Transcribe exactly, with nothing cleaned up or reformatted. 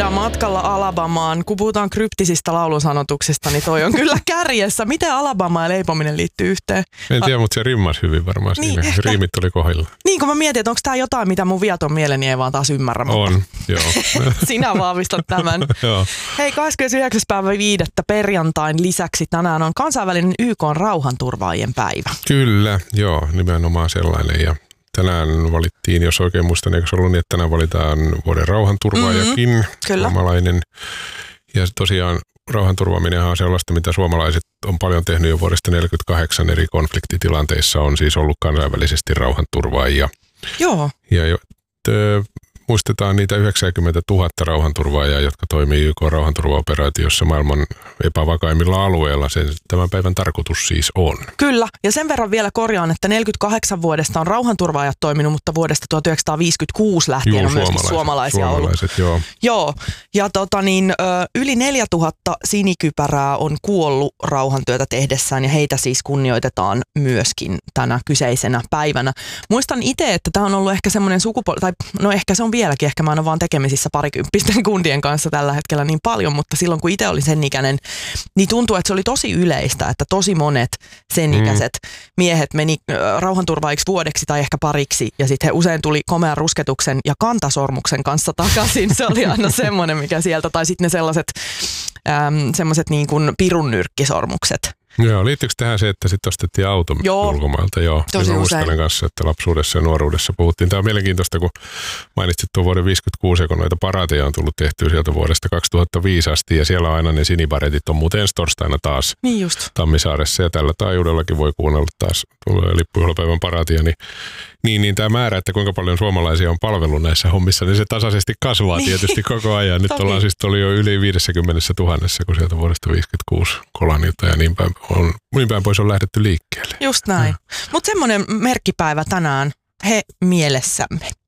Kyllä, matkalla Alabamaan. Kun puhutaan kryptisistä laulusanotuksista, niin toi on kyllä kärjessä. Miten Alabama ja leipominen liittyy yhteen? En tiedä, mutta se rimmasi hyvin varmaan niin, siinä. Ehkä. Riimit tuli kohdilla. Niin, kun mä mietin, että onko tää jotain, mitä mun viaton mieleni ei vaan taas ymmärrä. On, joo. Sinä vahvistat tämän. Joo. Hei, kahdeskymmenesyhdeksäs päivä viidettä perjantain lisäksi tänään on kansainvälinen Y K:n rauhanturvaajien päivä. Kyllä, joo, nimenomaan sellainen. Ja tänään valittiin, jos oikein muistan, eikö se ollut niin, että tänään valitaan vuoden rauhanturvaajakin, mm-hmm, suomalainen. Ja tosiaan rauhanturvaaminen on sellaista, mitä suomalaiset on paljon tehnyt jo vuodesta tuhatyhdeksänsataaneljäkymmentäkahdeksan eri konfliktitilanteissa on siis ollut kansainvälisesti rauhanturvaajia. Joo. Ja jo, tö, muistetaan niitä yhdeksänkymmentätuhatta rauhanturvaajaa, jotka toimii Y K-rauhanturvaoperaatiossa maailman epävakaimmilla alueilla. Sen tämän päivän tarkoitus siis on. Kyllä, ja sen verran vielä korjaan, että neljäkymmentäkahdeksan vuodesta on rauhanturvaajat toiminut, mutta vuodesta tuhatyhdeksänsataaviisikymmentäkuusi lähtien Juu, on myöskin suomalaisia suomalaiset, ollut. Joo. Joo, ja tota niin, yli neljätuhatta sinikypärää on kuollut rauhantyötä tehdessään, ja heitä siis kunnioitetaan myöskin tänä kyseisenä päivänä. Muistan itse, että tämä on ollut ehkä semmoinen sukupuoli, tai no ehkä se on vieläkin, ehkä mä en ole vaan tekemisissä parikymppisten kundien kanssa tällä hetkellä niin paljon, mutta silloin kun itse olin sen ikäinen, niin tuntuu, että se oli tosi yleistä, että tosi monet sen ikäiset mm. miehet meni rauhanturvaajiksi vuodeksi tai ehkä pariksi, ja sitten he usein tuli komean rusketuksen ja kantasormuksen kanssa takaisin. Se oli aina semmoinen, mikä sieltä, tai sitten ne sellaiset äm, semmoiset niin kuin pirunnyrkkisormukset. Joo, liittyykö tähän se, että sitten ostettiin auto Joo. ulkomailta? Joo, tosi muistelen kanssa, että lapsuudessa ja nuoruudessa puhuttiin. Tämä on mielenkiintoista, kun mainitsit tuon vuoden viisikymmentäkuusi, kun noita paraateja on tullut tehtyä sieltä vuodesta kaksituhattaviisi asti, ja siellä aina ne sinibaretit on muuten ensi torstaina taas niin just. Tammisaaressa, ja tällä taajuudellakin voi kuunnella taas lippujuhlapäivän paraatia, niin, niin, niin tämä määrä, että kuinka paljon suomalaisia on palvellut näissä hommissa, niin se tasaisesti kasvaa niin. tietysti koko ajan. Nyt ollaan siis oli jo yli viidessäkymmenessä tuhannessa, kun sieltä vuodesta viisikymmentäkuusi Kolanilta ja niin päin on, niin päin pois on lähdetty liikkeelle. Just näin. Mutta semmoinen merkkipäivä tänään, he mielessämme.